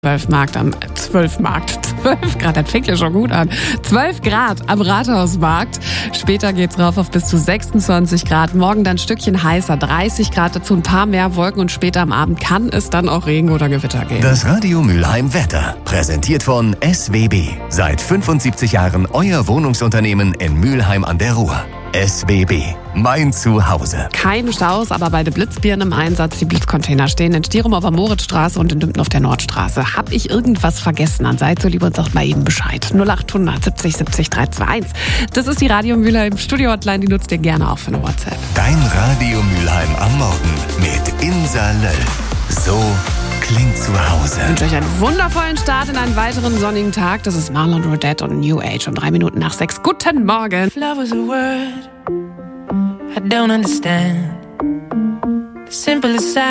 12 Grad, das fängt ja schon gut an. 12 Grad am Rathausmarkt. Später geht's rauf auf bis zu 26 Grad. Morgen dann ein Stückchen heißer, 30 Grad, dazu ein paar mehr Wolken und später am Abend kann es dann auch Regen oder Gewitter geben. Das Radio Mülheim Wetter, präsentiert von SWB. Seit 75 Jahren euer Wohnungsunternehmen in Mülheim an der Ruhr. SWB, mein Zuhause. Keine Staus, aber beide Blitzbirnen im Einsatz. Die Blitzcontainer stehen in Stirum auf der Moritzstraße und in Dümpten auf der Nordstraße. Hab ich irgendwas vergessen? Dann seid so lieb und sagt mal eben Bescheid. 0800 70 70 321. Das ist die Radio Mülheim Studio-Hotline, die nutzt ihr gerne auch für eine WhatsApp. Dein Radio Mülheim am Morgen mit Insa Löll. So klingt zu Hause. Ich wünsche euch einen wundervollen Start in einen weiteren sonnigen Tag. Das ist Marlon Rodette und New Age um 3 Minuten nach 6. Guten Morgen. Love was a word I don't understand. The simplest